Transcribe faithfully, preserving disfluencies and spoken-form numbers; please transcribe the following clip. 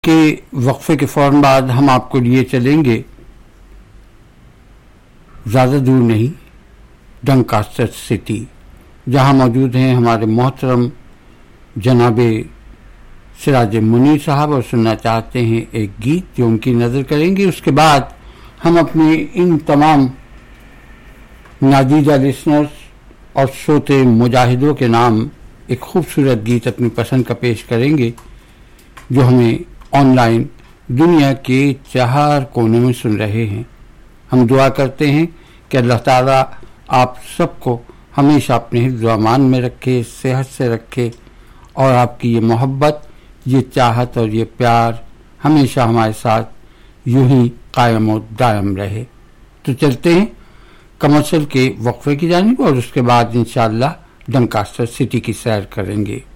के वक्फे के फौरन बाद हम आपको लिए चलेंगे ज़्यादा दूर नहीं, डंकास्टर सिटी, जहां मौजूद हैं हमारे मोहतरम जनाबे सिराज मुनीर साहब और सुनना चाहते हैं एक गीत जो उनकी नज़र करेंगे। उसके बाद हम अपने इन तमाम नादीदा लिसनर्स और श्रोते मुजाहिदों के नाम एक खूबसूरत गीत अपनी पसंद का पेश करेंगे जो हमें ऑनलाइन दुनिया के चार कोनों में सुन रहे हैं। हम दुआ करते हैं कि अल्लाह ताला आप सबको हमेशा अपने हिफ्ज़-ओ-अमान में रखे, सेहत से रखे और आपकी ये मोहब्बत, ये चाहत और ये प्यार हमेशा हमारे साथ यूं ही कायम और दायम रहे। तो चलते हैं कमर्शियल के वक्फे की जानिब और उसके बाद इंशाअल्लाह डंकास्टर सिटी की सैर करेंगे।